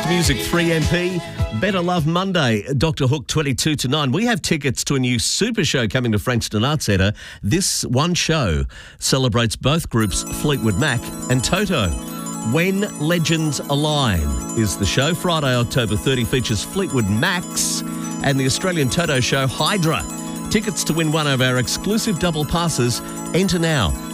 Fast Music 3MP, Better Love Monday, Dr. Hook 22 to 9. We have tickets to a new super show coming to Frankston Arts Centre. This one show celebrates both groups, Fleetwood Mac and Toto. When Legends Align is the show. Friday, October 30 features Fleetwood Macs and the Australian Toto show Hydra. Tickets to win one of our exclusive double passes. Enter now